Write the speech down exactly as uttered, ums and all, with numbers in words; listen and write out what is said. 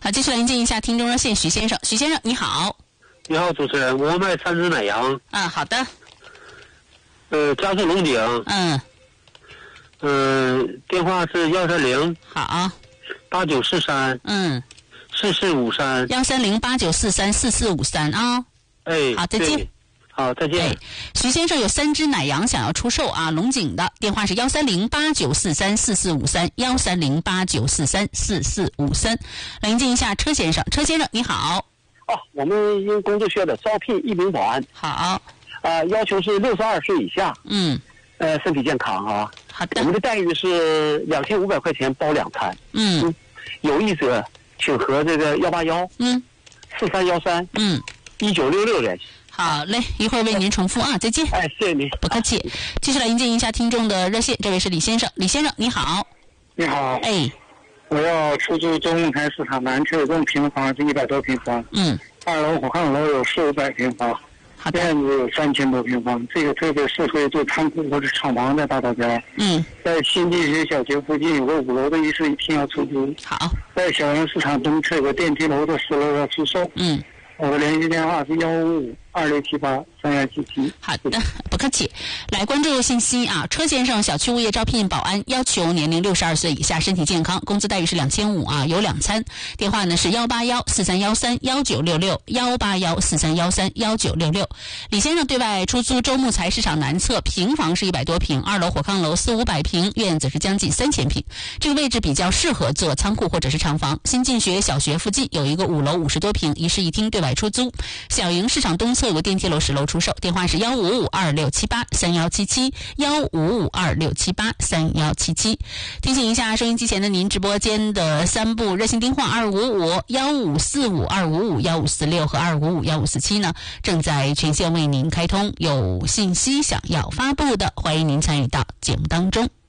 好，接下来迎接一下听众热线徐先生。徐先生你好。 你好，主持人，我卖三只奶羊。 啊，好的。 呃，家是龙井。 嗯。 嗯、呃，电话是幺三零。 好。 八九四三。 嗯。 四四五三。 幺三零八九四三四四五三啊。 哎。 好，再见。 好，再见。 哎，徐先生有三只奶羊想要出售啊，龙井的，电话是幺三零八九四三四四五三，幺三零八九四三四四五三。来迎接一下车先生，车先生你好。 哦，我们因为工作需要的招聘一名保安。 好。 啊、呃，要求是六十二岁以下。 嗯。 呃，身体健康啊。 好的。 我们的待遇是两千五百块钱包两餐。 嗯。 嗯，有意者请和这个幺八幺。 嗯。 四三幺三。 嗯。 一九六六联系。 好嘞，一会儿为您重复啊，再见。 哎，谢谢您， 不客气。接下来迎接一下听众的热线，这位是李先生，李先生你好。 你好。 哎， 我要出租中梦台市场南侧一共平方是一百多平方。 嗯。 二楼火炕楼有四五百平方。 好的。 院子有三千多平方，这个特别适合做仓库或者厂房的大道家。 嗯。 在新地学小学附近有个五楼的一室一厅要出租。 好。 在小洋市场东侧有个电梯楼的十楼要出售。 嗯。 我的联系电话是幺五五二六七八三幺七七。 好的，不客气。来关注信息啊，车先生小区物业招聘保安，要求年龄六十二岁以下，身体健康，工资待遇是两千五啊，有两餐。电话呢是幺八幺四三幺三幺九六六幺八幺四三幺三幺九六六。李先生对外出租周木材市场南侧，平房是一百多平，二楼火炕楼四五百平，院子是将近三千平。这个位置比较适合做仓库或者是厂房。新进学小学附近有一个五楼五十多平，一室一厅对外出租。小营市场东侧有个电梯楼十楼出售，电话是幺五五二六七八三幺七七幺五五二六七八三幺七七。提醒一下收音机前的您，直播间的三部热线电话二五五幺五四五二五五幺五四六和二五五幺五四七呢，正在全线为您开通。有信息想要发布的，欢迎您参与到节目当中。